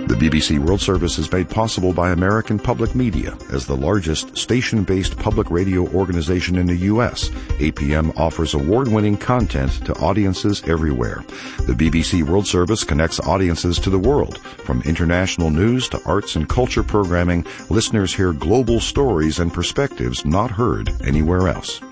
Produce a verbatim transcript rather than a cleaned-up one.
The B B C World Service is made possible by American Public Media. As the largest station-based public radio organization in the U S, A P M offers award-winning content to audiences everywhere. The B B C World Service connects audiences to the world. From international news to arts and culture programming, listeners hear global stories and perspectives not heard anywhere else.